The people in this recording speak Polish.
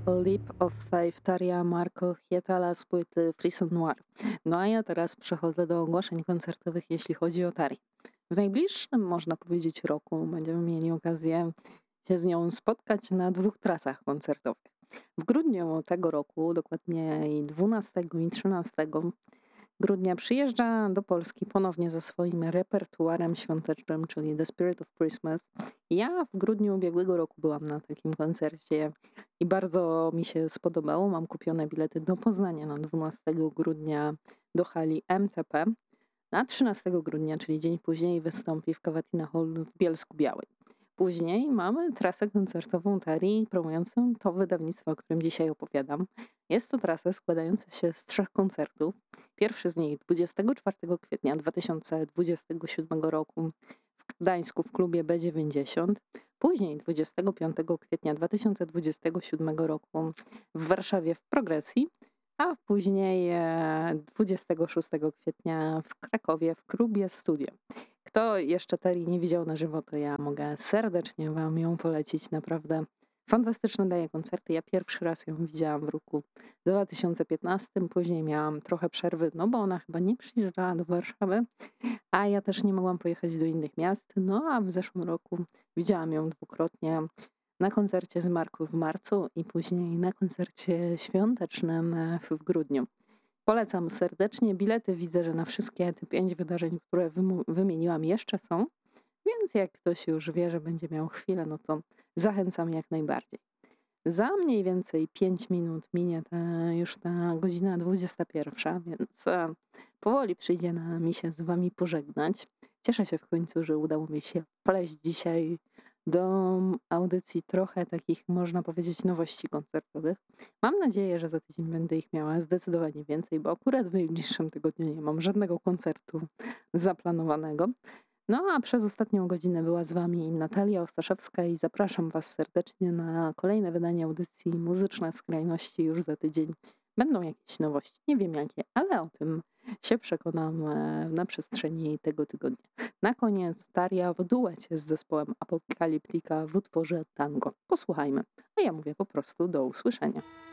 Leap of Faith Taria Marco Hietala z płyty Frisson Noir. No a ja teraz przechodzę do ogłoszeń koncertowych, jeśli chodzi o Tari. W najbliższym, można powiedzieć, roku będziemy mieli okazję się z nią spotkać na 2 trasach koncertowych. W grudniu tego roku, dokładnie 12 i 13 grudnia, przyjeżdża do Polski ponownie ze swoim repertuarem świątecznym, czyli The Spirit of Christmas. Ja w grudniu ubiegłego roku byłam na takim koncercie i bardzo mi się spodobało. Mam kupione bilety do Poznania na 12 grudnia do hali MTP. Na 13 grudnia, czyli dzień później, wystąpi w Cavatina Hall w Bielsku-Białej. Później mamy trasę koncertową Tari promującą to wydawnictwo, o którym dzisiaj opowiadam. Jest to trasa składająca się z 3 koncertów. Pierwszy z nich 24 kwietnia 2027 roku w Gdańsku w klubie B90. Później 25 kwietnia 2027 roku w Warszawie w Progresji, a później 26 kwietnia w Krakowie w klubie Studio. Kto jeszcze Tari nie widział na żywo, to ja mogę serdecznie wam ją polecić. Naprawdę fantastyczne daje koncerty. Ja pierwszy raz ją widziałam w roku 2015, później miałam trochę przerwy, no bo ona chyba nie przyjeżdżała do Warszawy, a ja też nie mogłam pojechać do innych miast. No a w zeszłym roku widziałam ją dwukrotnie na koncercie z Marku w marcu i później na koncercie świątecznym w grudniu. Polecam serdecznie. Bilety widzę, że na wszystkie te 5 wydarzeń, które wymieniłam, jeszcze są, więc jak ktoś już wie, że będzie miał chwilę, no to zachęcam jak najbardziej. Za mniej więcej 5 minut minie już ta godzina 21, więc powoli przyjdzie na mi się z wami pożegnać. Cieszę się w końcu, że udało mi się wpleść dzisiaj do audycji trochę takich, można powiedzieć, nowości koncertowych. Mam nadzieję, że za tydzień będę ich miała zdecydowanie więcej, bo akurat w najbliższym tygodniu nie mam żadnego koncertu zaplanowanego. No a przez ostatnią godzinę była z wami Natalia Ostaszewska i zapraszam was serdecznie na kolejne wydanie audycji Muzyczne Skrajności już za tydzień. Będą jakieś nowości, nie wiem jakie, ale o tym się przekonam na przestrzeni tego tygodnia. Na koniec Taria w duecie z zespołem Apokaliptika w utworze Tango. Posłuchajmy, a ja mówię po prostu do usłyszenia.